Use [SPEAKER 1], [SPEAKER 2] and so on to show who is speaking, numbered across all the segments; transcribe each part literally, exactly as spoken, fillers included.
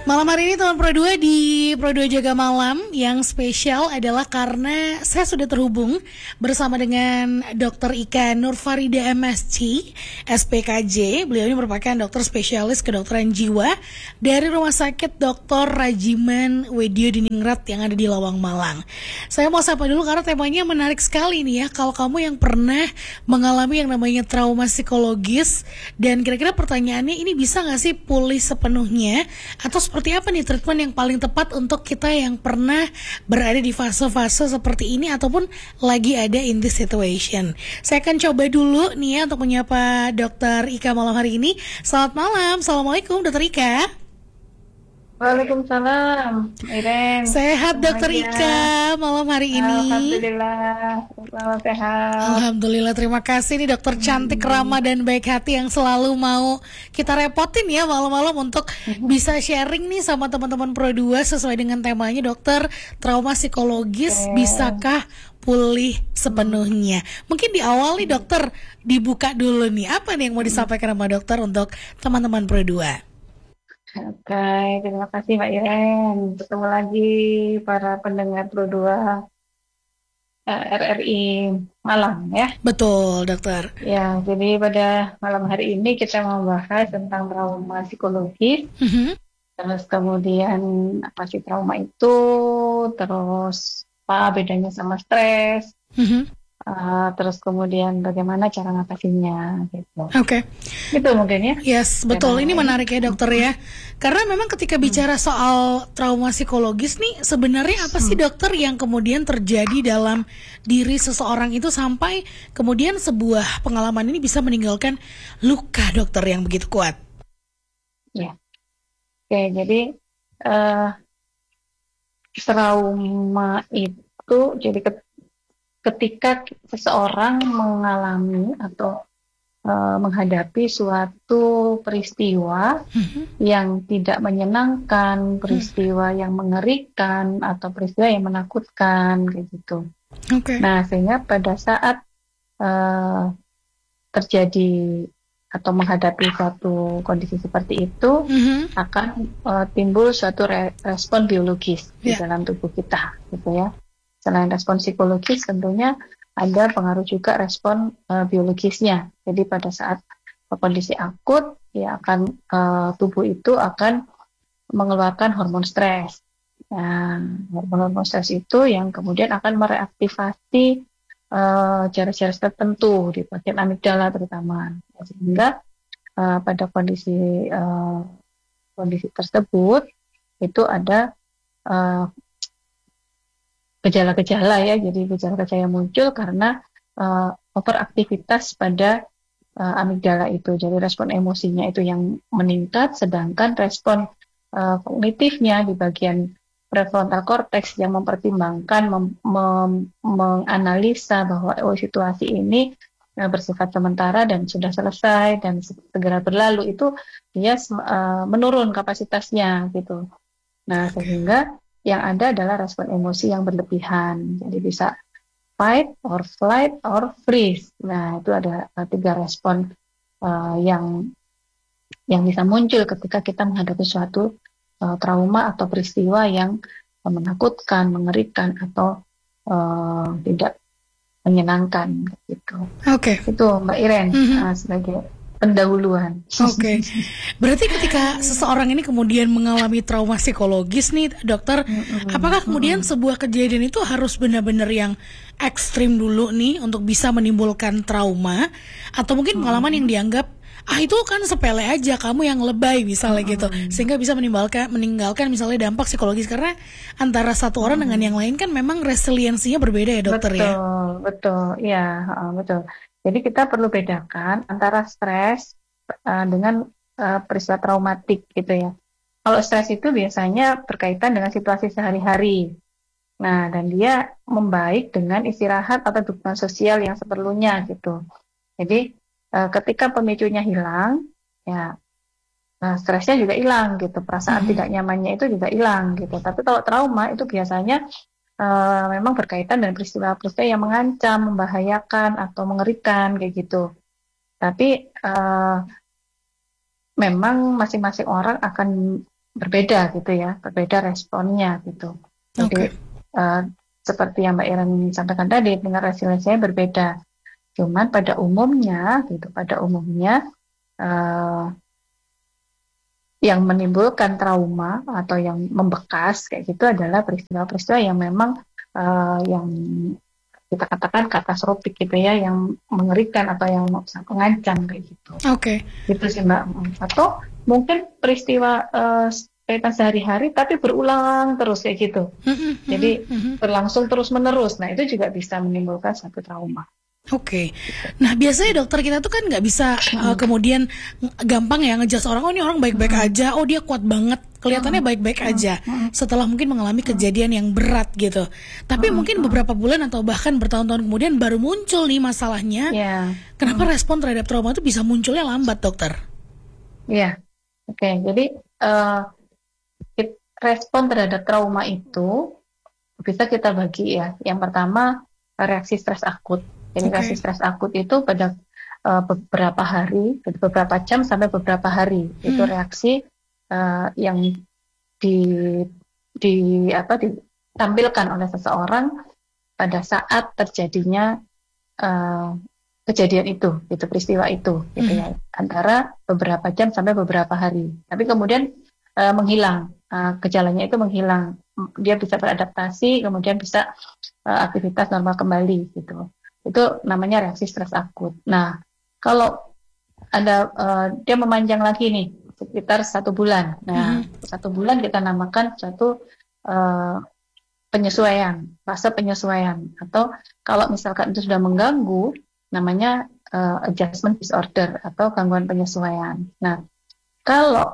[SPEAKER 1] Malam hari ini teman Pro dua di Pro dua Jaga Malam yang spesial adalah karena saya sudah terhubung bersama dengan dokter Ika Nurfarida M Si, S P K J. Beliau ini merupakan dokter spesialis kedokteran jiwa dari Rumah Sakit dokter Rajiman Weddio Diningrat yang ada di Lawang Malang. Saya mau sapa dulu karena temanya menarik sekali nih ya. Kalau kamu yang pernah mengalami yang namanya trauma psikologis, dan kira-kira pertanyaannya, ini bisa nggak sih pulih sepenuhnya, atau seperti apa nih treatment yang paling tepat untuk kita yang pernah berada di fase-fase seperti ini ataupun lagi ada in this situation. Saya akan coba dulu nih ya untuk menyapa dokter Ika malam hari ini. Selamat malam, assalamualaikum dokter Ika.
[SPEAKER 2] Waalaikumsalam, Iren.
[SPEAKER 1] Sehat dokter Ika malam hari ini.
[SPEAKER 2] Alhamdulillah, selamat sehat.
[SPEAKER 1] Alhamdulillah, terima kasih nih dokter cantik, ramah dan baik hati yang selalu mau kita repotin ya malam-malam untuk bisa sharing nih sama teman-teman Pro dua sesuai dengan temanya dokter, trauma psikologis
[SPEAKER 2] Oke.
[SPEAKER 1] bisakah pulih sepenuhnya. Mungkin di awal nih dokter dibuka dulu nih, apa nih yang mau disampaikan sama dokter untuk teman-teman Pro dua?
[SPEAKER 2] Oke, terima kasih Mbak Iren. Ketemu lagi para pendengar Pro dua eh, R R I Malang ya.
[SPEAKER 1] Betul dokter.
[SPEAKER 2] Ya, jadi pada malam hari ini kita membahas tentang trauma psikologis.
[SPEAKER 1] Mhm.
[SPEAKER 2] Terus kemudian apa sih trauma itu, terus apa bedanya sama stres,
[SPEAKER 1] Mhm.
[SPEAKER 2] uh, terus kemudian bagaimana cara ngatasinnya gitu.
[SPEAKER 1] Oke.
[SPEAKER 2] Itu mungkin ya.
[SPEAKER 1] Yes, betul. Ini menarik ya dokter ya. Karena memang ketika
[SPEAKER 2] Hmm.
[SPEAKER 1] bicara soal trauma psikologis nih, sebenarnya apa sih dokter yang kemudian terjadi dalam diri seseorang itu sampai kemudian sebuah pengalaman ini bisa meninggalkan luka dokter yang begitu kuat?
[SPEAKER 2] Ya. Oke, jadi uh, trauma itu jadi ke- ketika seseorang mengalami atau uh, menghadapi suatu peristiwa
[SPEAKER 1] Mhm.
[SPEAKER 2] yang tidak menyenangkan, peristiwa yang mengerikan, atau peristiwa yang menakutkan, kayak gitu.
[SPEAKER 1] Oke.
[SPEAKER 2] Nah, sehingga pada saat uh, terjadi atau menghadapi suatu kondisi seperti itu,
[SPEAKER 1] Mhm.
[SPEAKER 2] akan uh, timbul suatu re- respon biologis di
[SPEAKER 1] Ya.
[SPEAKER 2] dalam tubuh kita, gitu ya. Selain respon psikologis, tentunya ada pengaruh juga respon uh, biologisnya. Jadi pada saat kondisi akut, ya akan uh, tubuh itu akan mengeluarkan hormon stres. Nah, hormon-hormon stres itu yang kemudian akan mereaktivasi uh, jaringan tertentu di bagian amigdala terutama. Sehingga uh, pada kondisi uh, kondisi tersebut itu ada uh, gejala-gejala ya, jadi gejala-gejala yang muncul karena uh, overaktivitas pada uh, amigdala itu. Jadi respon emosinya itu yang meningkat, sedangkan respon uh, kognitifnya di bagian prefrontal cortex yang mempertimbangkan, mem- mem- menganalisa bahwa oh, situasi ini uh, bersifat sementara dan sudah selesai dan segera berlalu, itu dia uh, menurun kapasitasnya gitu. Nah, sehingga yang ada adalah respon emosi yang berlebihan. Jadi bisa fight or flight or freeze. Nah, itu ada uh, tiga respon uh, yang yang bisa muncul ketika kita menghadapi suatu uh, trauma atau peristiwa yang uh, menakutkan, mengerikan, atau uh, tidak menyenangkan gitu.
[SPEAKER 1] Oke.
[SPEAKER 2] Itu Mbak Iren
[SPEAKER 1] Mhm.
[SPEAKER 2] uh, sebagai pendahuluan.
[SPEAKER 1] Oke, berarti ketika seseorang ini kemudian mengalami trauma psikologis nih dokter,
[SPEAKER 2] Mm-mm,
[SPEAKER 1] apakah kemudian
[SPEAKER 2] mm-mm,
[SPEAKER 1] sebuah kejadian itu harus benar-benar yang ekstrim dulu nih untuk bisa menimbulkan trauma, atau mungkin pengalaman yang dianggap ah itu kan sepele aja, kamu yang lebay misalnya gitu,
[SPEAKER 2] mm-mm.
[SPEAKER 1] sehingga bisa meninggalkan meninggalkan misalnya dampak psikologis, karena antara satu orang dengan yang lain kan memang resiliensinya berbeda ya dokter
[SPEAKER 2] Betul,
[SPEAKER 1] ya.
[SPEAKER 2] betul, ya, uh, betul. Jadi kita perlu bedakan antara stres uh, dengan uh, peristiwa traumatik gitu ya. Kalau stres itu biasanya berkaitan dengan situasi sehari-hari. Nah, dan dia membaik dengan istirahat atau dukungan sosial yang seperlunya gitu. Jadi uh, ketika pemicunya hilang, ya nah, stresnya juga hilang gitu, perasaan
[SPEAKER 1] Mhm.
[SPEAKER 2] tidak nyamannya itu juga hilang gitu. Tapi kalau trauma itu biasanya uh, memang berkaitan dengan peristiwa-peristiwa yang mengancam, membahayakan, atau mengerikan kayak gitu. Tapi uh, memang masing-masing orang akan berbeda gitu ya, berbeda responnya gitu. Jadi
[SPEAKER 1] Oke.
[SPEAKER 2] uh, seperti yang Mbak Iren sampaikan tadi, tingkat resiliensinya berbeda. Cuman pada umumnya gitu, pada umumnya uh, yang menimbulkan trauma atau yang membekas kayak gitu adalah peristiwa-peristiwa yang memang uh, yang kita katakan katastrofik gitu ya, yang mengerikan atau yang mengancam kayak gitu.
[SPEAKER 1] Oke.
[SPEAKER 2] Gitu sih Mbak. Atau mungkin peristiwa uh, kaitan sehari-hari tapi berulang terus kayak gitu.
[SPEAKER 1] Mhm,
[SPEAKER 2] Jadi
[SPEAKER 1] mhm, mhm.
[SPEAKER 2] berlangsung terus-menerus. Nah, itu juga bisa menimbulkan satu trauma.
[SPEAKER 1] Oke. Nah, biasanya dokter kita tuh kan nggak bisa uh, kemudian ng- gampang ya ngejudge orang, oh ini orang baik-baik aja, oh dia kuat banget, kelihatannya baik-baik aja setelah mungkin mengalami kejadian yang berat gitu. Tapi mungkin beberapa bulan atau bahkan bertahun-tahun kemudian baru muncul nih masalahnya.
[SPEAKER 2] Ya,
[SPEAKER 1] Kenapa respon terhadap trauma itu bisa munculnya lambat, dokter?
[SPEAKER 2] ya. Oke. Jadi uh, kit- respon terhadap trauma itu bisa kita bagi ya. Yang pertama reaksi stres akut. Jadi
[SPEAKER 1] Oke.
[SPEAKER 2] reaksi stres akut itu pada uh, beberapa hari, beberapa jam sampai beberapa hari. Itu
[SPEAKER 1] Hmm.
[SPEAKER 2] reaksi uh, yang di di apa ditampilkan oleh seseorang pada saat terjadinya uh, kejadian itu, itu peristiwa itu, gitu ya, antara beberapa jam sampai beberapa hari. Tapi kemudian uh, menghilang, uh, gejalanya itu menghilang, dia bisa beradaptasi, kemudian bisa uh, aktivitas normal kembali, gitu. Itu namanya reaksi stres akut. Nah, kalau ada uh, dia memanjang lagi nih, sekitar satu bulan. Nah,
[SPEAKER 1] Mhm.
[SPEAKER 2] satu bulan kita namakan satu uh, penyesuaian, fase penyesuaian. Atau kalau misalkan itu sudah mengganggu, namanya uh, adjustment disorder atau gangguan penyesuaian. Nah, kalau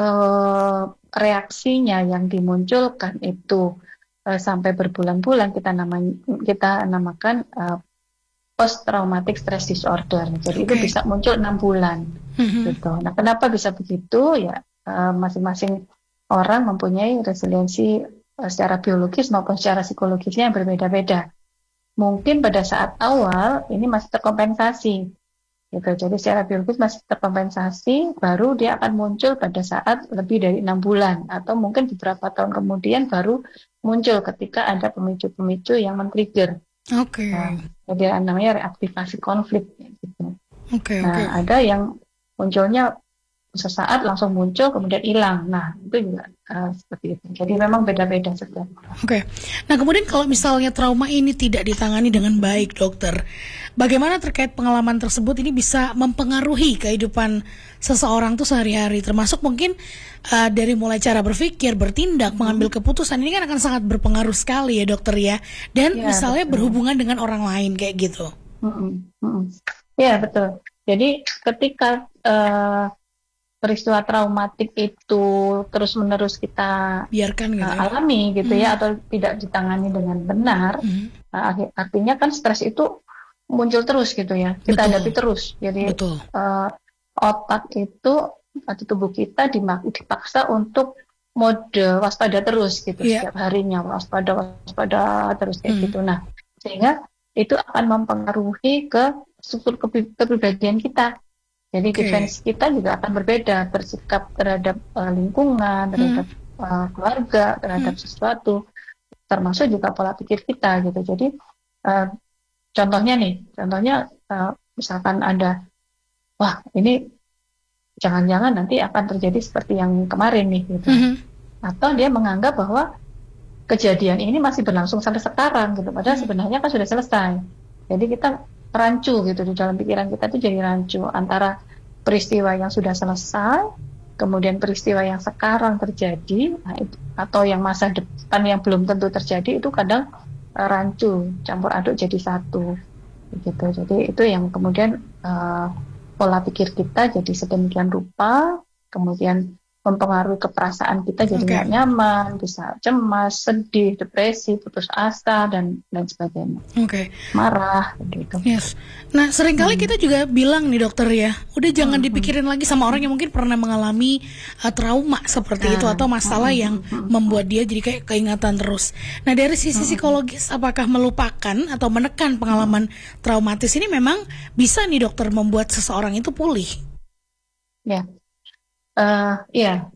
[SPEAKER 2] uh, reaksinya yang dimunculkan itu uh, sampai berbulan-bulan, kita namakan kita namakan uh, post traumatic stress disorder. Jadi itu
[SPEAKER 1] Oke.
[SPEAKER 2] bisa muncul enam bulan
[SPEAKER 1] Mhm.
[SPEAKER 2] gitu. Nah, kenapa bisa begitu? Ya uh, masing-masing orang mempunyai resiliensi uh, secara biologis maupun secara psikologisnya yang berbeda-beda. Mungkin pada saat awal ini masih terkompensasi gitu. Jadi secara biologis masih terkompensasi, baru dia akan muncul pada saat lebih dari enam bulan atau mungkin beberapa tahun kemudian baru muncul ketika ada pemicu-pemicu yang men-trigger.
[SPEAKER 1] Oke.
[SPEAKER 2] Nah, jadi namanya reaktivasi konflik gitu.
[SPEAKER 1] Oke,
[SPEAKER 2] Nah,
[SPEAKER 1] oke.
[SPEAKER 2] ada yang munculnya sesaat langsung muncul kemudian hilang. Nah, itu juga uh, seperti itu. Jadi memang beda-beda setiap orang.
[SPEAKER 1] Oke. Nah, kemudian kalau misalnya trauma ini tidak ditangani dengan baik, dokter, bagaimana terkait pengalaman tersebut ini bisa mempengaruhi kehidupan seseorang tuh sehari-hari, termasuk mungkin uh, dari mulai cara berpikir, bertindak, mengambil keputusan ini kan akan sangat berpengaruh sekali ya, dokter ya. Dan
[SPEAKER 2] Ya,
[SPEAKER 1] misalnya
[SPEAKER 2] betul.
[SPEAKER 1] berhubungan dengan orang lain kayak gitu.
[SPEAKER 2] Mm-mm, mm-mm. Ya, betul. Jadi ketika uh, peristiwa traumatik itu terus-menerus kita
[SPEAKER 1] Biarkan gitu
[SPEAKER 2] uh,
[SPEAKER 1] ya.
[SPEAKER 2] alami gitu
[SPEAKER 1] Hmm.
[SPEAKER 2] ya, atau tidak ditangani dengan benar,
[SPEAKER 1] Hmm.
[SPEAKER 2] nah, arti- artinya kan stres itu muncul terus gitu ya, kita
[SPEAKER 1] Betul.
[SPEAKER 2] hadapi terus. Jadi
[SPEAKER 1] Betul.
[SPEAKER 2] uh, otak itu atau tubuh kita dimak- dipaksa untuk mode waspada terus gitu,
[SPEAKER 1] Iya.
[SPEAKER 2] setiap harinya waspada waspada terus kayak
[SPEAKER 1] Hmm.
[SPEAKER 2] gitu. Nah, sehingga itu akan mempengaruhi ke struktur kepi- kepribadian kita. Jadi
[SPEAKER 1] Oke.
[SPEAKER 2] defense kita juga akan berbeda, bersikap terhadap uh, lingkungan, terhadap uh, keluarga, terhadap sesuatu, termasuk juga pola pikir kita gitu. Jadi uh, contohnya nih, contohnya uh, misalkan ada, wah ini jangan-jangan nanti akan terjadi seperti yang kemarin nih gitu.
[SPEAKER 1] Mhm.
[SPEAKER 2] Atau dia menganggap bahwa kejadian ini masih berlangsung sampai sekarang gitu, padahal sebenarnya kan sudah selesai. Jadi kita rancu gitu, di dalam pikiran kita tuh jadi rancu antara peristiwa yang sudah selesai, kemudian peristiwa yang sekarang terjadi, nah itu, atau yang masa depan yang belum tentu terjadi, itu kadang uh, rancu, campur aduk jadi satu gitu. Jadi itu yang kemudian uh, pola pikir kita jadi sedemikian rupa, kemudian mempengaruhi keperasaan kita jadi
[SPEAKER 1] Oke.
[SPEAKER 2] nggak nyaman, bisa cemas, sedih, depresi, putus asa, dan lain sebagainya,
[SPEAKER 1] Oke.
[SPEAKER 2] marah gitu.
[SPEAKER 1] Yes. Nah, seringkali kita juga bilang nih dokter ya, udah jangan
[SPEAKER 2] Hmm.
[SPEAKER 1] dipikirin lagi sama orang yang mungkin pernah mengalami uh, trauma seperti
[SPEAKER 2] Nah,
[SPEAKER 1] itu atau masalah
[SPEAKER 2] hmm,
[SPEAKER 1] yang
[SPEAKER 2] hmm, hmm,
[SPEAKER 1] membuat dia jadi kayak keingatan terus. Nah, dari sisi psikologis, apakah melupakan atau menekan pengalaman traumatis ini memang bisa nih dokter membuat seseorang itu pulih?
[SPEAKER 2] Ya, Eh, iya.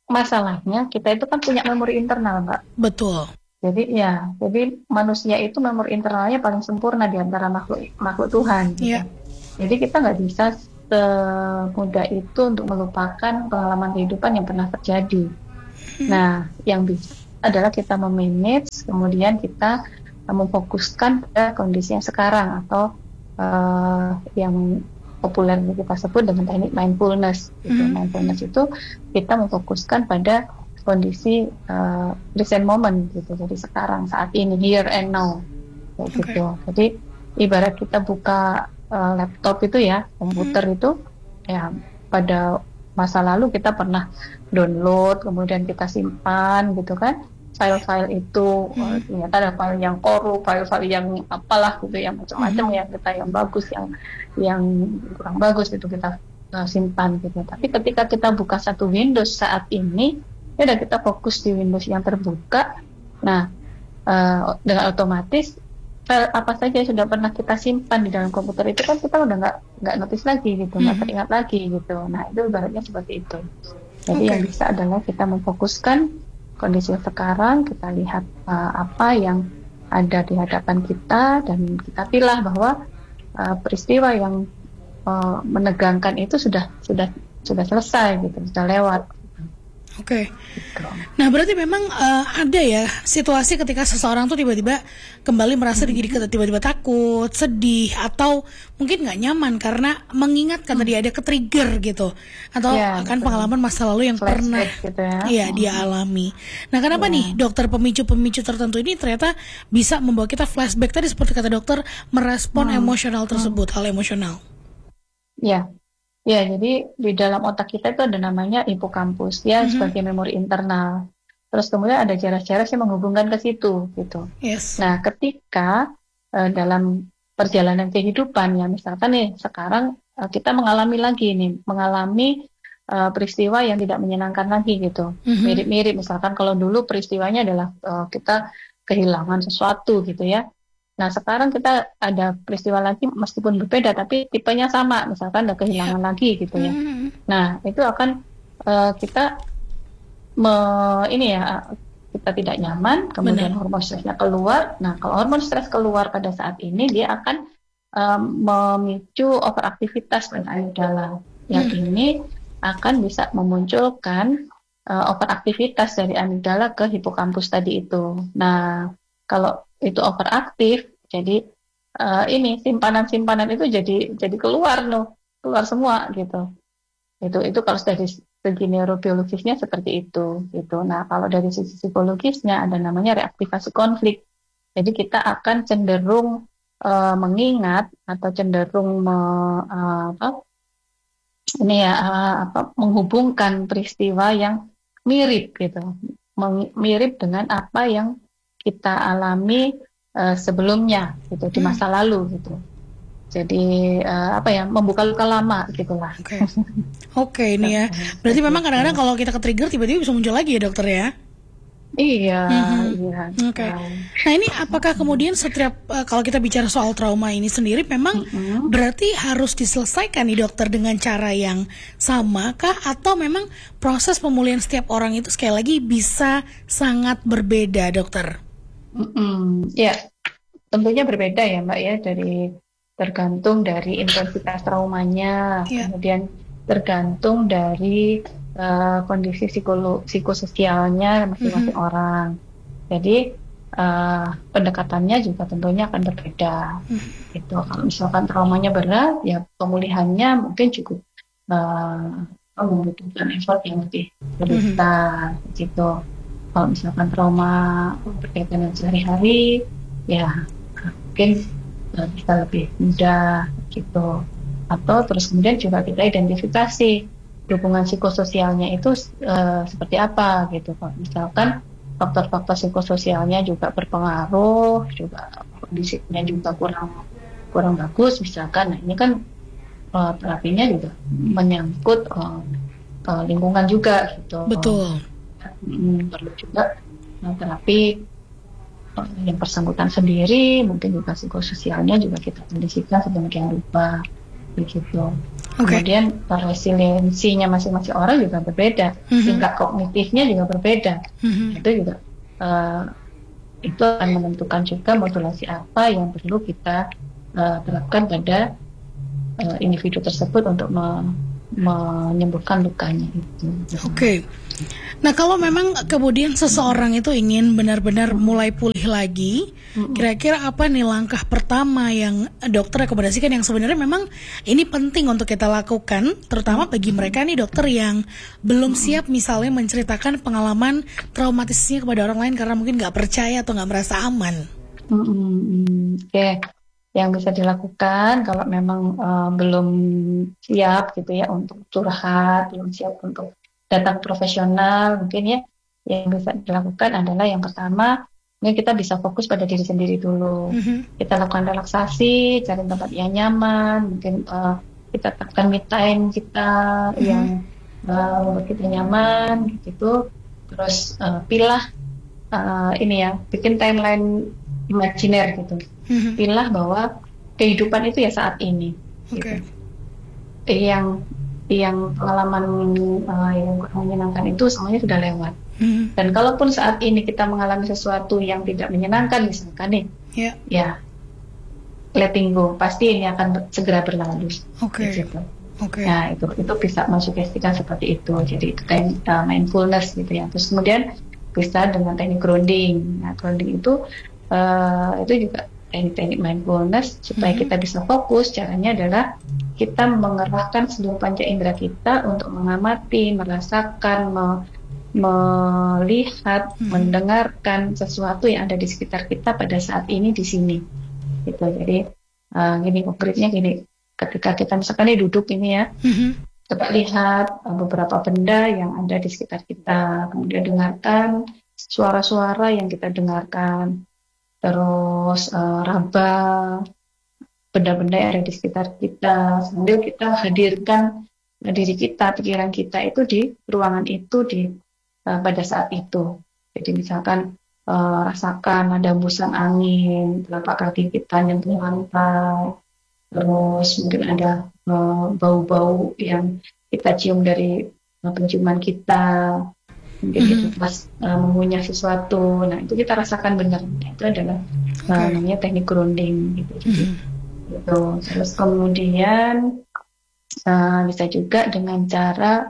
[SPEAKER 2] masalahnya kita itu kan punya memori internal, Mbak.
[SPEAKER 1] Betul.
[SPEAKER 2] Jadi ya, jadi manusia itu memori internalnya paling sempurna di antara makhluk makhluk Tuhan. Gitu.
[SPEAKER 1] Iya.
[SPEAKER 2] Jadi kita nggak bisa semudah itu untuk melupakan pengalaman kehidupan yang pernah terjadi. Nah, yang bisa adalah kita memanage, kemudian kita memfokuskan pada kondisi yang sekarang atau uh, yang populer kita sebut dengan teknik mindfulness. Gitu.
[SPEAKER 1] Hmm.
[SPEAKER 2] Mindfulness itu kita memfokuskan pada kondisi uh, present moment gitu, jadi sekarang, saat ini, here and now, kayak
[SPEAKER 1] Okay.
[SPEAKER 2] gitu. Jadi ibarat kita buka uh, laptop itu ya, komputer
[SPEAKER 1] Hmm.
[SPEAKER 2] itu ya, pada masa lalu kita pernah download, kemudian kita simpan gitu kan, file-file itu.
[SPEAKER 1] Hmm.
[SPEAKER 2] uh, ternyata ada file yang korup, file-file yang apalah gitu, yang macam-macam
[SPEAKER 1] Hmm.
[SPEAKER 2] ya, kita yang bagus, yang yang kurang bagus itu kita uh, simpan gitu. Tapi ketika kita buka satu Windows saat ini, ya udah kita fokus di Windows yang terbuka. Nah, uh, dengan otomatis file apa saja yang sudah pernah kita simpan di dalam komputer itu kan kita udah nggak nggak notice lagi gitu, nggak
[SPEAKER 1] Mhm.
[SPEAKER 2] teringat lagi gitu. Nah, itu ibaratnya seperti itu. Jadi
[SPEAKER 1] Oke.
[SPEAKER 2] yang bisa adalah kita memfokuskan kondisi yang sekarang, kita lihat uh, apa yang ada di hadapan kita, dan kita pilih bahwa uh, peristiwa yang uh, menegangkan itu sudah sudah sudah selesai gitu, sudah lewat.
[SPEAKER 1] Oke.
[SPEAKER 2] Gitu.
[SPEAKER 1] Nah, berarti memang eh, ada ya situasi ketika seseorang tuh tiba-tiba kembali merasa jadi ke- tiba-tiba takut, sedih, atau mungkin nggak nyaman karena mengingatkan tadi ada ke-trigger gitu, atau
[SPEAKER 2] Ya,
[SPEAKER 1] akan
[SPEAKER 2] betul.
[SPEAKER 1] pengalaman masa lalu yang pernah
[SPEAKER 2] Flashback gitu ya.
[SPEAKER 1] iya dia alami. Nah, kenapa
[SPEAKER 2] Ya.
[SPEAKER 1] nih dokter pemicu-pemicu tertentu ini ternyata bisa membawa kita flashback tadi seperti kata dokter, merespon
[SPEAKER 2] Hmm.
[SPEAKER 1] emosional tersebut, hal emosional.
[SPEAKER 2] Ya, ya. Jadi di dalam otak kita itu ada namanya hipokampus, ya,
[SPEAKER 1] Mhm.
[SPEAKER 2] sebagai memori internal. Terus kemudian ada jarak-jarak yang menghubungkan ke situ, gitu.
[SPEAKER 1] Yes.
[SPEAKER 2] Nah, ketika eh, dalam perjalanan kehidupan, ya, misalkan nih sekarang eh, kita mengalami lagi nih, mengalami eh, peristiwa yang tidak menyenangkan lagi, gitu.
[SPEAKER 1] Mhm.
[SPEAKER 2] Mirip-mirip, misalkan kalau dulu peristiwanya adalah eh, kita kehilangan sesuatu, gitu ya. Nah, sekarang kita ada peristiwa lagi meskipun berbeda, tapi tipenya sama, misalkan ada kehilangan lagi, gitu ya.
[SPEAKER 1] Mhm.
[SPEAKER 2] Nah, itu akan eh, kita me- ini ya, kita tidak nyaman, kemudian
[SPEAKER 1] Benar.
[SPEAKER 2] hormon stresnya keluar. Nah, kalau hormon stres keluar pada saat ini, dia akan em, memicu overaktivitas pada amigdala. Yang
[SPEAKER 1] Hmm.
[SPEAKER 2] ini akan bisa memunculkan eh, overaktivitas dari amigdala ke hipokampus tadi itu. Nah, kalau itu overaktif, jadi eh, ini simpanan-simpanan itu jadi jadi keluar loh, keluar semua gitu. Itu itu kalau dari segi neurobiologisnya seperti itu gitu. Nah, kalau dari sisi psikologisnya ada namanya reaktivasi konflik. Jadi kita akan cenderung eh, mengingat atau cenderung me- eh, apa ini ya eh, apa menghubungkan peristiwa yang mirip gitu. Meng- mirip dengan apa yang kita alami eh, sebelumnya gitu, di
[SPEAKER 1] Hmm.
[SPEAKER 2] masa lalu gitu. Jadi eh, apa ya, membuka luka lama gitulah.
[SPEAKER 1] Oke. Oke, ini ya. Berarti memang kadang-kadang kalau kita ke-trigger tiba-tiba bisa muncul lagi ya, dokter ya?
[SPEAKER 2] Iya,
[SPEAKER 1] Mhm.
[SPEAKER 2] iya.
[SPEAKER 1] Oke.
[SPEAKER 2] Nah,
[SPEAKER 1] Nah, ini apakah kemudian setiap eh, kalau kita bicara soal trauma ini sendiri memang
[SPEAKER 2] mm-mm.
[SPEAKER 1] berarti harus diselesaikan nih dokter dengan cara yang sama kah, atau memang proses pemulihan setiap orang itu sekali lagi bisa sangat berbeda, dokter?
[SPEAKER 2] Mm-mm. Ya, tentunya berbeda ya Mbak ya, dari tergantung dari intensitas traumanya,
[SPEAKER 1] Iya.
[SPEAKER 2] kemudian tergantung dari eh, kondisi psikolo psikososialnya masing-masing
[SPEAKER 1] Mhm.
[SPEAKER 2] orang. Jadi eh, pendekatannya juga tentunya akan berbeda.
[SPEAKER 1] Mhm.
[SPEAKER 2] Gitu. Kalau misalkan traumanya berat, ya pemulihannya mungkin cukup eh, membutuhkan effort yang lebih lebih
[SPEAKER 1] Mhm.
[SPEAKER 2] besar gitu. Kalau misalkan trauma berkaitan dengan sehari-hari, ya mungkin eh, bisa lebih mudah gitu. Atau terus kemudian juga kita identifikasi dukungan psikososialnya itu eh, seperti apa gitu. Kalau misalkan faktor-faktor psikososialnya juga berpengaruh, juga kondisinya juga kurang kurang bagus misalkan. Nah, ini kan eh, terapinya juga menyangkut eh, eh, lingkungan juga gitu.
[SPEAKER 1] Betul.
[SPEAKER 2] Hmm, perlu juga eh, terapi eh, yang bersangkutan sendiri, mungkin juga psikososialnya juga kita kondisikan sedemikian rupa begitu.
[SPEAKER 1] Oke.
[SPEAKER 2] Kemudian uh, resiliensinya masing-masing orang juga berbeda,
[SPEAKER 1] Mhm.
[SPEAKER 2] tingkat kognitifnya juga berbeda.
[SPEAKER 1] Mhm.
[SPEAKER 2] Itu juga uh, itu akan menentukan juga modulasi apa yang perlu kita uh, terapkan pada uh, individu tersebut untuk me- menyembuhkan lukanya itu.
[SPEAKER 1] Oke. Nah, kalau memang kemudian seseorang itu ingin benar-benar mulai pulih lagi,
[SPEAKER 2] Mm-mm.
[SPEAKER 1] kira-kira apa nih langkah pertama yang dokter rekomendasikan yang sebenarnya memang ini penting untuk kita lakukan, terutama bagi mereka nih dokter yang belum siap misalnya menceritakan pengalaman traumatisnya kepada orang lain karena mungkin nggak percaya atau nggak merasa aman.
[SPEAKER 2] Mm-mm. Oke, yang bisa dilakukan kalau memang uh, belum siap gitu ya untuk curhat, belum siap untuk datang profesional, mungkin ya yang bisa dilakukan adalah yang pertama, mungkin kita bisa fokus pada diri sendiri dulu.
[SPEAKER 1] Mhm.
[SPEAKER 2] Kita lakukan relaksasi, cari tempat yang nyaman, mungkin uh, kita tetapkan me time kita yang uh, membuat kita nyaman gitu. Terus uh, pilah uh, ini ya, bikin timeline imajiner gitu.
[SPEAKER 1] Mhm.
[SPEAKER 2] Pilah bahwa kehidupan itu ya saat ini.
[SPEAKER 1] Oke.
[SPEAKER 2] Gitu. Yang yang pengalaman uh, yang kurang menyenangkan itu semuanya sudah lewat.
[SPEAKER 1] Mhm.
[SPEAKER 2] Dan kalaupun saat ini kita mengalami sesuatu yang tidak menyenangkan, misalkan nih,
[SPEAKER 1] Ya.
[SPEAKER 2] ya letting go, pasti ini akan ber- segera berlalu.
[SPEAKER 1] Oke.
[SPEAKER 2] Gitu.
[SPEAKER 1] Oke.
[SPEAKER 2] Nah itu itu bisa mensugestikan seperti itu. Jadi itu kayak uh, mindfulness gitu ya. Terus kemudian bisa dengan teknik grounding. Nah grounding itu uh, itu juga teknik-teknik mindfulness supaya
[SPEAKER 1] Mhm.
[SPEAKER 2] kita bisa fokus. Caranya adalah kita mengerahkan seluruh panca indera kita untuk mengamati, merasakan, me- melihat,
[SPEAKER 1] Mhm.
[SPEAKER 2] mendengarkan sesuatu yang ada di sekitar kita pada saat ini di sini. Gitu. Jadi uh, gini konkretnya gini, ketika kita misalkan ini duduk ini ya,
[SPEAKER 1] Mhm.
[SPEAKER 2] coba lihat uh, beberapa benda yang ada di sekitar kita, kemudian dengarkan suara-suara yang kita dengarkan, terus uh, raba benda-benda yang ada di sekitar kita, sambil kita hadirkan diri kita, pikiran kita itu di ruangan itu di uh, pada saat itu. Jadi misalkan uh, rasakan ada hembusan angin, telapak kaki kita nyentuh lantai, terus mungkin ada uh, bau-bau yang kita cium dari uh, penciuman kita, mungkin kita
[SPEAKER 1] Mhm.
[SPEAKER 2] pas uh, mengunyah sesuatu, nah itu kita rasakan benar. Itu adalah uh,
[SPEAKER 1] Oke.
[SPEAKER 2] namanya teknik grounding gitu. Jadi
[SPEAKER 1] Mhm.
[SPEAKER 2] gitu. Terus kemudian uh, bisa juga dengan cara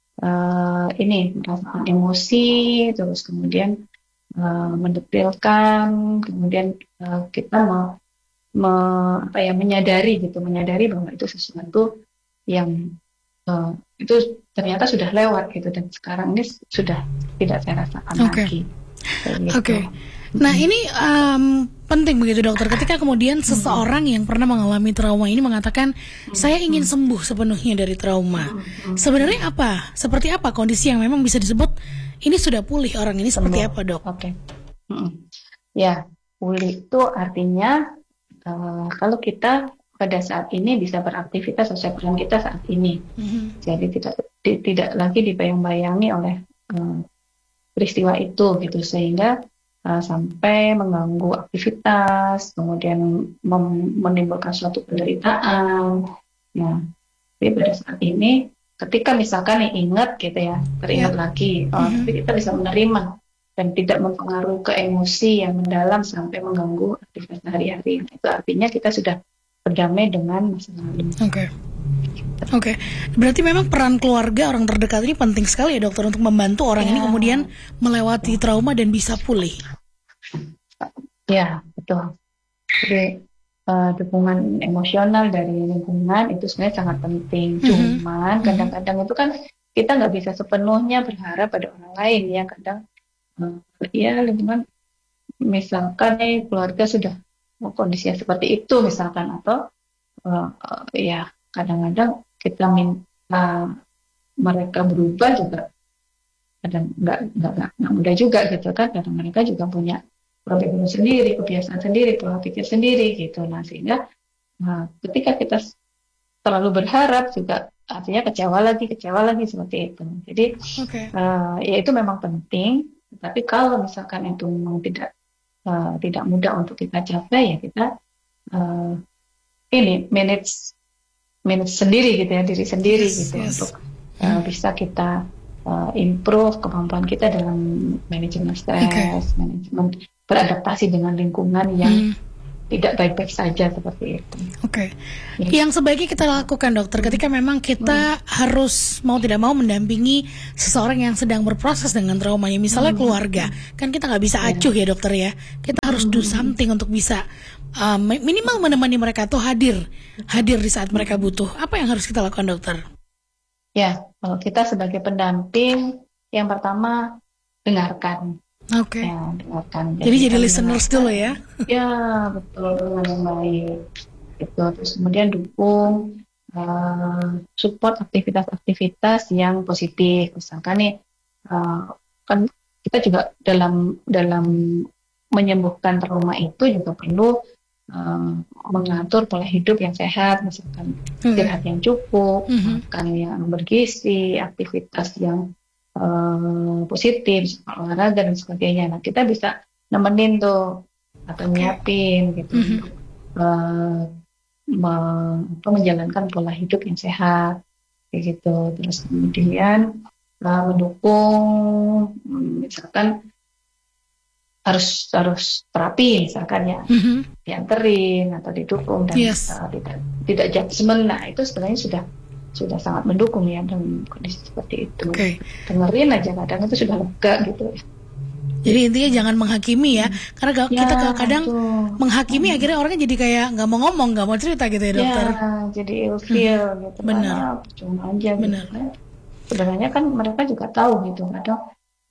[SPEAKER 2] uh, ini merasakan emosi, terus kemudian uh, mendetilkan, kemudian uh, kita mau me, apa ya menyadari gitu, menyadari bahwa itu sesuatu yang uh, itu ternyata sudah lewat gitu dan sekarang ini sudah tidak saya rasakan
[SPEAKER 1] Oke.
[SPEAKER 2] lagi. Kayak gitu.
[SPEAKER 1] Oke. Nah, ini um, penting begitu dokter. Ketika kemudian seseorang yang pernah mengalami trauma ini mengatakan, saya ingin sembuh sepenuhnya dari trauma. Sebenarnya apa? Seperti apa kondisi yang memang bisa disebut ini sudah pulih orang ini seperti
[SPEAKER 2] Sembuh.
[SPEAKER 1] apa, dok?
[SPEAKER 2] Oke. Mm-mm. Ya, pulih itu artinya uh, kalau kita pada saat ini bisa beraktivitas sesuai peran kita saat ini.
[SPEAKER 1] Mhm.
[SPEAKER 2] Jadi tidak di- tidak lagi dibayang-bayangi oleh uh, peristiwa itu gitu sehingga uh, sampai mengganggu aktivitas, kemudian mem- menimbulkan suatu penderitaan. Nah, tapi pada saat ini ketika misalkan nih ingat gitu ya, teringat
[SPEAKER 1] Ya.
[SPEAKER 2] lagi, oh,
[SPEAKER 1] Mhm.
[SPEAKER 2] tapi kita bisa menerima dan tidak mempengaruhi ke emosi yang mendalam sampai mengganggu aktivitas sehari-hari. Itu artinya kita sudah berdamai dengan masa lalu.
[SPEAKER 1] Oke. Oke. Berarti memang peran keluarga orang terdekat ini penting sekali ya dokter untuk membantu orang ini
[SPEAKER 2] Ya.
[SPEAKER 1] kemudian melewati trauma dan bisa pulih.
[SPEAKER 2] Ya, betul. Jadi uh, dukungan emosional dari lingkungan itu sebenarnya sangat penting.
[SPEAKER 1] Mhm.
[SPEAKER 2] Cuman
[SPEAKER 1] Mhm.
[SPEAKER 2] kadang-kadang itu kan kita nggak bisa sepenuhnya berharap pada orang lain ya. Kadang uh, ya lingkungan misalkan nih keluarga sudah oh, kondisinya seperti itu misalkan atau uh, uh, ya kadang-kadang kita minta mereka berubah juga kadang nggak nggak nggak nggak mudah juga gitu kan. Kadang mereka juga punya problem sendiri, kebiasaan sendiri, pola pikir sendiri gitu. Nah sehingga nah, ketika kita terlalu berharap juga artinya kecewa lagi, kecewa lagi seperti itu. Jadi
[SPEAKER 1] Oke.
[SPEAKER 2] uh, ya itu memang penting. Tapi kalau misalkan itu memang tidak uh, tidak mudah untuk kita capai ya kita uh, ini manage manage sendiri gitu ya, diri sendiri
[SPEAKER 1] Yes,
[SPEAKER 2] gitu
[SPEAKER 1] yes.
[SPEAKER 2] untuk uh, bisa kita uh, improve kemampuan kita dalam manajemen
[SPEAKER 1] Oke.
[SPEAKER 2] stres, manajemen beradaptasi dengan lingkungan yang
[SPEAKER 1] Hmm.
[SPEAKER 2] tidak baik-baik saja seperti itu.
[SPEAKER 1] Oke.
[SPEAKER 2] Ya.
[SPEAKER 1] Yang sebaiknya kita lakukan, dokter, ketika memang kita harus mau tidak mau mendampingi seseorang yang sedang berproses dengan traumanya, misalnya keluarga, kan kita nggak bisa
[SPEAKER 2] Ya.
[SPEAKER 1] acuh ya dokter ya. Kita harus do something untuk bisa uh, mi- minimal menemani mereka tuh hadir, hadir di saat mereka butuh. Apa yang harus kita lakukan, dokter?
[SPEAKER 2] Ya, kalau kita sebagai pendamping, yang pertama dengarkan.
[SPEAKER 1] Oke.
[SPEAKER 2] Ya, dengarkan.
[SPEAKER 1] Jadi jadi
[SPEAKER 2] kita
[SPEAKER 1] listeners
[SPEAKER 2] mendengarkan.
[SPEAKER 1] dulu ya.
[SPEAKER 2] Ya, betul, dengan yang baik. Itu terus kemudian dukung, uh, support aktivitas-aktivitas yang positif. Misalkan nih, uh, kan kita juga dalam dalam menyembuhkan trauma itu juga perlu uh, mengatur pola hidup yang sehat, misalkan
[SPEAKER 1] Oke.
[SPEAKER 2] istirahat yang cukup,
[SPEAKER 1] Mhm.
[SPEAKER 2] makan yang bergizi, aktivitas yang uh, positif, olahraga dan sebagainya. Nah, kita bisa nemenin tuh atau
[SPEAKER 1] Oke.
[SPEAKER 2] nyiapin gitu
[SPEAKER 1] Mhm.
[SPEAKER 2] untuk uh, me- apa, menjalankan pola hidup yang sehat kayak gitu. Terus kemudian uh, mendukung, mm, misalkan harus harus terapi misalkan ya,
[SPEAKER 1] Mhm.
[SPEAKER 2] dianterin atau didukung dan
[SPEAKER 1] Yes.
[SPEAKER 2] uh, tidak tidak judgement. Nah, itu sebenarnya sudah sudah sangat mendukung ya dalam kondisi seperti itu.
[SPEAKER 1] Oke.
[SPEAKER 2] Dengerin aja kadang itu sudah lega gitu.
[SPEAKER 1] Jadi intinya jangan menghakimi ya, karena ga-
[SPEAKER 2] Ya,
[SPEAKER 1] kita ga- kadang
[SPEAKER 2] itu.
[SPEAKER 1] menghakimi
[SPEAKER 2] Hmm.
[SPEAKER 1] akhirnya orangnya jadi kayak nggak mau ngomong, nggak mau cerita gitu ya,
[SPEAKER 2] Ya,
[SPEAKER 1] dokter.
[SPEAKER 2] jadi ilfeel gitu kan.
[SPEAKER 1] Benar.
[SPEAKER 2] Ah, percuma aja gitu
[SPEAKER 1] Benar.
[SPEAKER 2] kan. Sebenarnya kan mereka juga tahu gitu. Kadang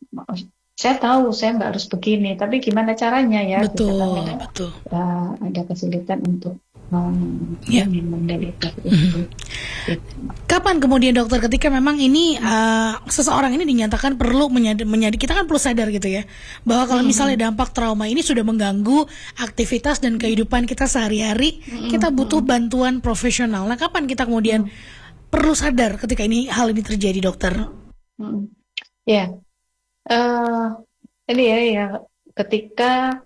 [SPEAKER 2] saya tahu saya nggak harus begini, tapi gimana caranya ya gitu kan.
[SPEAKER 1] Betul,
[SPEAKER 2] Kadang
[SPEAKER 1] betul.
[SPEAKER 2] uh, ada kesulitan untuk um,
[SPEAKER 1] Ya.
[SPEAKER 2] mendeliver itu. Gitu.
[SPEAKER 1] Kapan kemudian, dokter, ketika memang ini uh, seseorang ini dinyatakan perlu menyadar, menyadar, kita kan perlu sadar gitu ya, bahwa kalau misalnya dampak trauma ini sudah mengganggu aktivitas dan kehidupan kita sehari-hari, kita butuh bantuan profesional. Nah, kapan kita kemudian perlu sadar ketika ini hal ini terjadi, dokter?
[SPEAKER 2] Hmm. Ya, uh, ini ya, ya ketika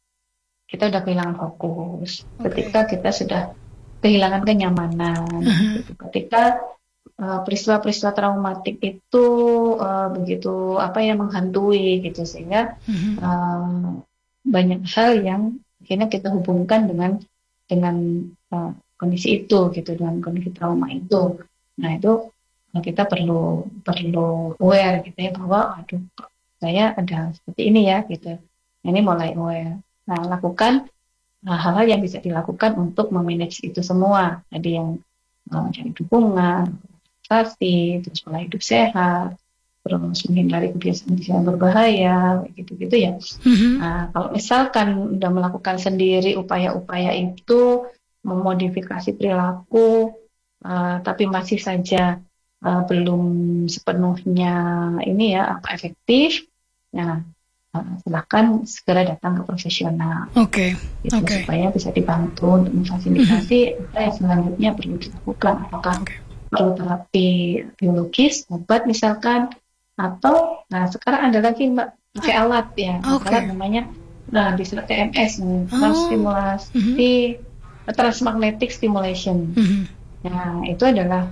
[SPEAKER 2] kita udah kehilangan fokus,
[SPEAKER 1] Oke.
[SPEAKER 2] ketika kita sudah kehilangan kenyamanan, gitu. Ketika uh, peristiwa-peristiwa traumatik itu uh, begitu apa ya menghantui gitu, sehingga
[SPEAKER 1] Mhm.
[SPEAKER 2] uh, banyak hal yang akhirnya kita hubungkan dengan dengan uh, kondisi itu gitu, dengan kondisi trauma itu. Nah, itu uh, kita perlu perlu aware gitu ya, bahwa aduh saya ada seperti ini ya gitu. Ini mulai aware. Nah, lakukan uh, hal-hal yang bisa dilakukan untuk memanage itu semua. Jadi yang uh, cari dukungan, investasi, terus pola hidup sehat, terus menghindari kebiasaan-kebiasaan berbahaya, gitu-gitu ya.
[SPEAKER 1] Mhm.
[SPEAKER 2] Nah, kalau misalkan udah melakukan sendiri upaya-upaya itu, memodifikasi perilaku, uh, tapi masih saja uh, belum sepenuhnya ini ya apa efektif, nah uh, silakan segera datang ke profesional,
[SPEAKER 1] Oke.
[SPEAKER 2] gitu,
[SPEAKER 1] Oke.
[SPEAKER 2] supaya bisa dibantu untuk memfasilitasi apa yang selanjutnya perlu dilakukan. Apakah
[SPEAKER 1] Oke.
[SPEAKER 2] perlu terapi biologis, obat misalkan, atau nah sekarang ada lagi mbak pakai alat ya,
[SPEAKER 1] Oke.
[SPEAKER 2] alat namanya nah di T M S,
[SPEAKER 1] Oh.
[SPEAKER 2] transstimulasi transmagnetic stimulation.
[SPEAKER 1] Mhm.
[SPEAKER 2] Nah, itu adalah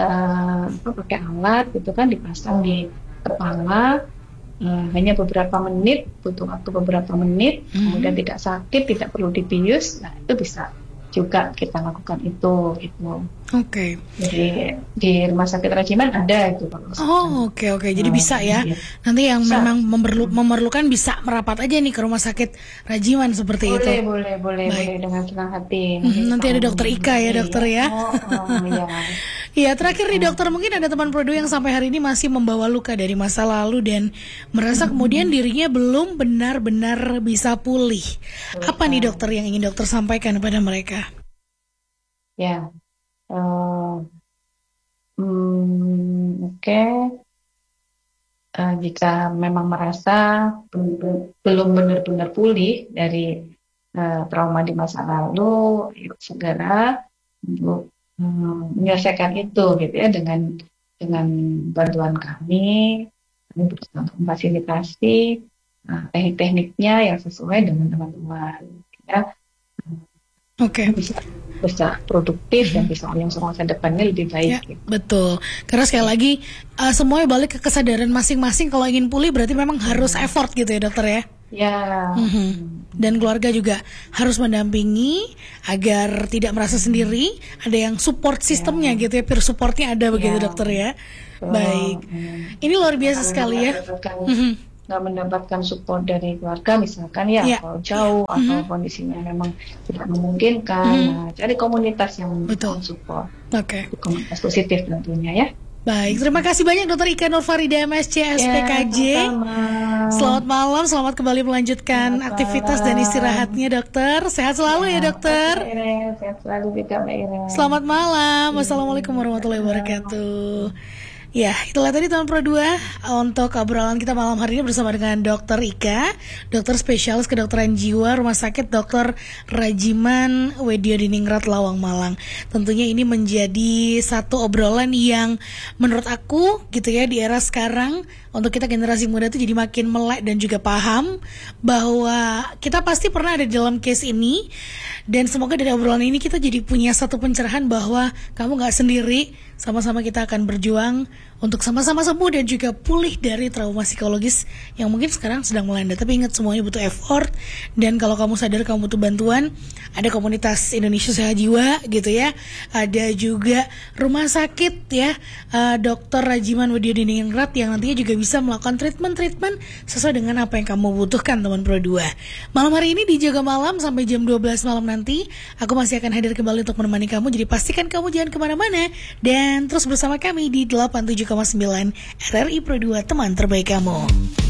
[SPEAKER 2] uh, apa, pakai alat gitu kan, dipasang di kepala, uh, hanya beberapa menit, butuh waktu beberapa menit, kemudian tidak sakit, tidak perlu dibius. Nah, itu bisa juga kita lakukan itu gitu.
[SPEAKER 1] Oke.
[SPEAKER 2] Jadi di rumah sakit Rajiman ada itu kalau misalkan.
[SPEAKER 1] Oh, oke oke. Jadi
[SPEAKER 2] Uh,
[SPEAKER 1] bisa ya.
[SPEAKER 2] iya.
[SPEAKER 1] Nanti yang
[SPEAKER 2] Bisa.
[SPEAKER 1] memang memerlu, memerlukan bisa merapat aja nih ke rumah sakit Rajiman seperti itu.
[SPEAKER 2] Boleh, boleh, boleh,
[SPEAKER 1] Baik.
[SPEAKER 2] boleh dengan senang hati.
[SPEAKER 1] Mhm, nanti ada
[SPEAKER 2] kita
[SPEAKER 1] dokter Ika ya,
[SPEAKER 2] iya.
[SPEAKER 1] dokter ya.
[SPEAKER 2] Oh, oh, iya.
[SPEAKER 1] Iya, terakhir nih dokter, mungkin ada teman Prodo yang sampai hari ini masih membawa luka dari masa lalu dan merasa kemudian dirinya belum benar-benar bisa pulih. Apa nih dokter yang ingin dokter sampaikan kepada mereka?
[SPEAKER 2] Ya, uh, hmm, oke. Okay. Uh, jika memang merasa belum, belum benar-benar pulih dari uh, trauma di masa lalu, yuk segera untuk um, menyelesaikan itu gitu ya, dengan dengan bantuan kami, kami berusaha untuk memfasilitasi uh, teknik-tekniknya yang sesuai dengan teman-teman. Ya.
[SPEAKER 1] Oke.
[SPEAKER 2] bisa bisa produktif dan bisa yang masa depannya lebih baik.
[SPEAKER 1] Ya,
[SPEAKER 2] gitu.
[SPEAKER 1] betul. Karena sekali lagi uh, semuanya balik ke kesadaran masing-masing. Kalau ingin pulih berarti memang harus effort gitu ya dokter ya.
[SPEAKER 2] Ya.
[SPEAKER 1] Mm-hmm. Dan keluarga juga harus mendampingi agar tidak merasa sendiri. Ada yang support sistemnya ya. gitu ya, peer supportnya ada begitu ya. dokter ya. Oh. Baik. Hmm. Ini luar biasa sekali ya. Mm-hmm.
[SPEAKER 2] Nggak mendapatkan support dari keluarga misalkan ya, yeah. kalau jauh mm-hmm. atau kondisinya memang tidak memungkinkan, mm-hmm. nah, cari komunitas yang support.
[SPEAKER 1] Oke. Okay.
[SPEAKER 2] Komunitas positif tentunya ya.
[SPEAKER 1] Baik, terima kasih banyak Dokter Ika Nurfarida M S C S P K J. Ya, selamat malam, selamat kembali melanjutkan selamat aktivitas malam. Dan istirahatnya dokter. Sehat selalu ya, ya dokter.
[SPEAKER 2] Sehat selalu juga Mbak Ira.
[SPEAKER 1] Selamat malam. Wassalamualaikum warahmatullahi wabarakatuh. Ya, itulah tadi teman Pro dua untuk obrolan kita malam hari ini bersama dengan Dokter Ika, dokter spesialis kedokteran jiwa Rumah Sakit Dokter Rajiman Weddiodiningrat Lawang Malang. Tentunya ini menjadi satu obrolan yang menurut aku gitu ya di era sekarang untuk kita generasi muda itu jadi makin melek dan juga paham bahwa kita pasti pernah ada di dalam case ini, dan semoga dari obrolan ini kita jadi punya satu pencerahan bahwa kamu gak sendiri, sama-sama kita akan berjuang untuk sama-sama sembuh dan juga pulih dari trauma psikologis yang mungkin sekarang sedang melanda. Tapi ingat, semuanya butuh effort, dan kalau kamu sadar kamu butuh bantuan, ada komunitas Indonesia Sehat Jiwa gitu ya, ada juga rumah sakit ya, uh, Dokter Rajiman Weddiodiningrat yang nantinya juga bisa melakukan treatment-treatment sesuai dengan apa yang kamu butuhkan teman Pro dua. Malam hari ini di Jaga Malam sampai jam dua belas malam nanti aku masih akan hadir kembali untuk menemani kamu, jadi pastikan kamu jangan kemana-mana dan terus bersama kami di delapan puluh tujuh koma sembilan R R I Pro dua, teman terbaik kamu.